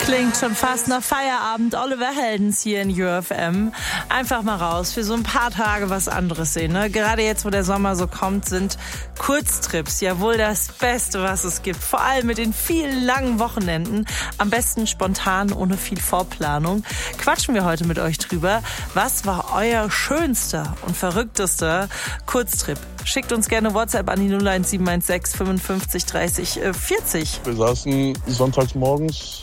Klingt schon fast nach Feierabend. Oliver Heldens hier in UFM. Einfach mal raus, für so ein paar Tage was anderes sehen. Ne? Gerade jetzt, wo der Sommer so kommt, sind Kurztrips ja wohl das Beste, was es gibt. Vor allem mit den vielen langen Wochenenden. Am besten spontan, ohne viel Vorplanung. Quatschen wir heute mit euch drüber. Was war euer schönster und verrücktester Kurztrip? Schickt uns gerne WhatsApp an die 01716 55 30 40. Wir saßen sonntags morgens